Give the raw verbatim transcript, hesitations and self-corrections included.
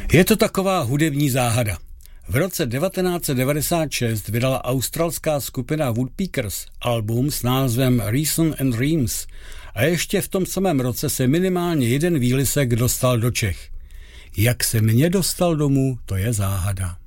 Je to taková hudební záhada. V roce devatenáct set devadesát šest vydala australská skupina Woodpeckers album s názvem Reason and Dreams a ještě v tom samém roce se minimálně jeden výlisek dostal do Čech. Jak se mě dostal domů, to je záhada.